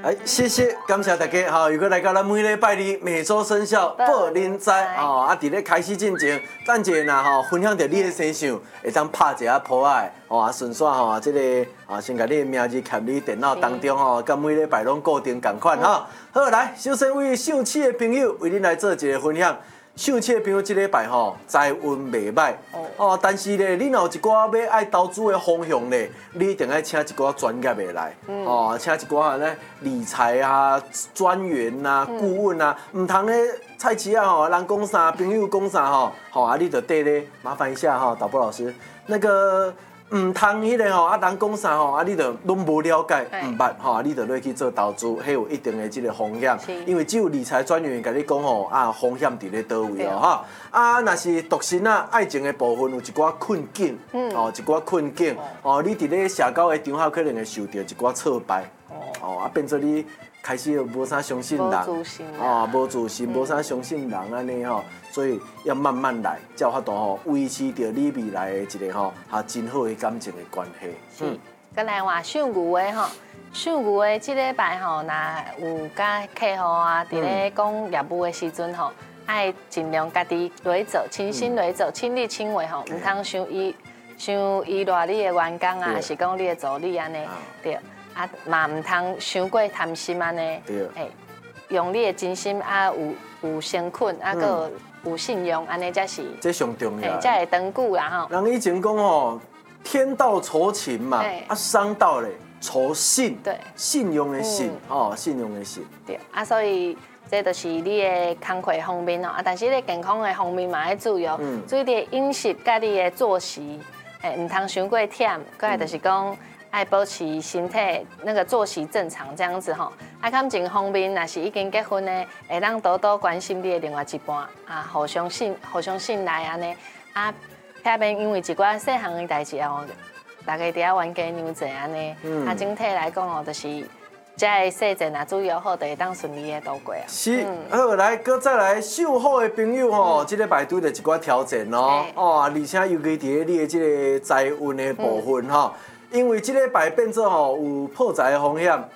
谢谢，感谢大家哈！又搁来到咱每礼拜二每周生肖报恁知哦。啊，伫咧开始进前，等者呐吼，分享着你的生肖，会当拍一下谱仔哦，啊顺线吼，这个啊先甲你的名字刻你电脑当中吼，甲每礼拜拢固定同款哈。好，来，首先为姓戚的朋友为恁来做一个分享。姓戚的朋友，这礼拜吼财运袂歹哦，但是咧，你若有一寡要爱投资的方向咧，你一定要请一寡专业的来哦，请一寡咧理财啊专员啊、顾问啊，唔通咧菜市啊吼，人讲啥，朋友讲啥吼，好啊，你就对咧，麻烦一下哈，导播老师，那个。唔通迄个吼，啊人讲啥吼，啊你就拢无了解，唔捌吼，你就落去做投资，迄有一定的这个风险，因为只有理财专员甲你讲吼，啊风险伫咧倒位哦哈，啊若是独身啊爱情的部分有一寡困境，哦一寡困境，哦你伫咧社交的场合可能会受到一寡挫败，哦啊变做你。开始无啥相信人，无自信，无啥相信人安尼吼，所以要慢慢来，才有法度吼维持着你未来的一个吼真好的感情的关系。 再来话属牛的吼，属牛的这礼拜吼，若有甲客户啊，伫咧讲业务的时阵吼，爱尽量家己来做，亲身来做，亲力亲为吼，唔通想依赖你的员工啊，还是讲你的助理安尼，对。啊，嘛唔通伤过贪心安尼，哎，用你的真心啊，有诚恳，啊，个有信用，安尼才是。 这上重要。 才会长久啦吼。 人以前讲吼，天道酬勤嘛，啊，商道咧酬信，对，信用的信，哦，信用的信。 对，啊，所以这就是你的工课方面哦，啊，但是你健康的方面嘛要注意哦，注意你的饮食甲你的作息，哎，唔通伤过忝，再来就是讲。爱保持身体那个作息正常这样子吼，啊，感情方面若是已经结婚的，会当多多关心你的另外一半啊，互相信赖安尼啊，遐边因为一寡细项的代志哦，大家伫遐冤家娘济安尼，啊，整体来讲哦，就是这个细节若注意好，就会当顺利的度过啊。 是，好来，搁再来属虎的朋友吼，这个排队的一寡挑战哦，哦，而且尤其伫你的这个财运的部分吼。因为这礼拜变做吼有破财的风险，